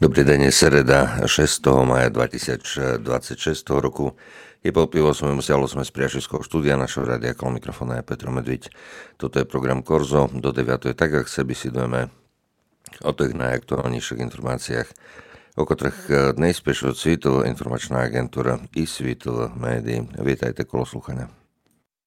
Dobrý deň, je sreda 6. maja 2026 roku. Je po pol 8. Sialo sme z priateľského štúdia našho rádia, okolo mikrofóna je Petro Medviť. Toto je program Korzo, do 9. Tak, ak sa besedujeme o tých najaktuálnejších informáciách, o ktorých dnes píšu Svitl, informačná agentúra i Svitl médií. Vítajte kolo slúchania.